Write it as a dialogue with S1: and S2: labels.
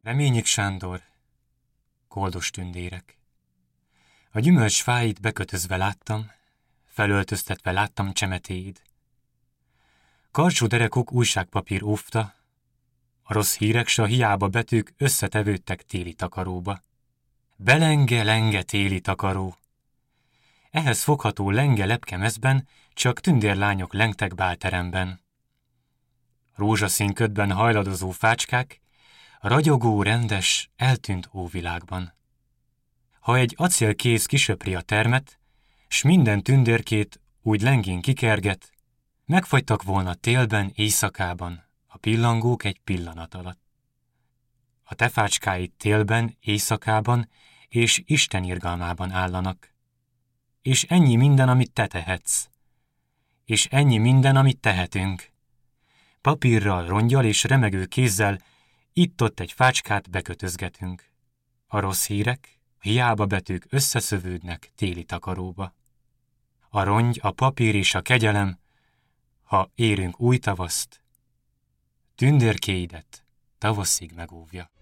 S1: Reményik Sándor, koldos tündérek. A gyümölcs fáit bekötözve láttam, felöltöztetve láttam csemetéid. Karcsú derekuk újságpapír óvta, a rossz hírek s a hiába betűk összetevődtek téli takaróba. Belenge-lenge téli takaró. Ehhez fogható lenge lepkemezben csak tündérlányok lengtek bálteremben. Rózsaszín ködben hajladozó fácskák, ragyogó, rendes, eltűnt óvilágban. Ha egy acélkéz kisöpri a termet, s minden tündérkét úgy lengén kikerget, megfagytak volna télben, éjszakában a pillangók egy pillanat alatt. A te fácskáid télben, éjszakában és Isten irgalmában állanak. És ennyi minden, amit te tehetsz. És ennyi minden, amit tehetünk. Papírral, rongyal és remegő kézzel itt-ott egy fácskát bekötözgetünk. A rossz hírek, a hiába betűk összeszövődnek téli takaróba. A rongy, a papír és a kegyelem, ha érünk új tavaszt, tündérkéidet tavaszig megóvja.